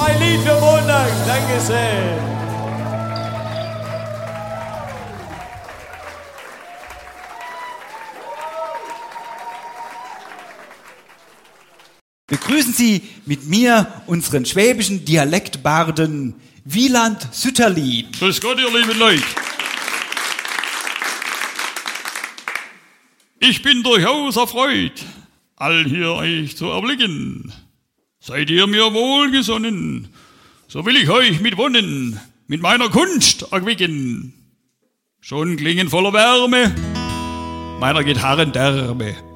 Mein Lied für Montag. Danke sehr. Begrüßen Sie mit mir unseren schwäbischen Dialektbarden Wieland Sütterlin. Grüß Gott, ihr lieben Leute. Ich bin durchaus erfreut, all hier euch zu erblicken. Seid ihr mir wohlgesonnen, so will ich euch mit Wonnen, mit meiner Kunst erquicken. Schon klingen voller Wärme meiner Gitarren Därme.